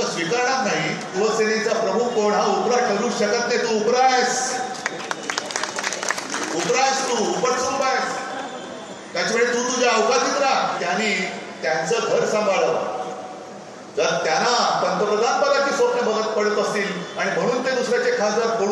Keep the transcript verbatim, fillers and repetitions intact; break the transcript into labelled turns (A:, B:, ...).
A: स्वीकारणार नाही. शिवसेनेचा प्रमुख कोण हा उपरा ठरू शकत नाही. तू उपरा आहेस, उपरा आहेस, तू उपटसुंब आहेस. त्याच्यामुळे तू तुझ्या अवकाशात राहा. त्यांनी त्यांचं घर सांभाळावं. जर त्यांना पंतप्रधान पदाची स्वप्न बघत पडत असतील आणि म्हणून ते दुसऱ्याचे खासदार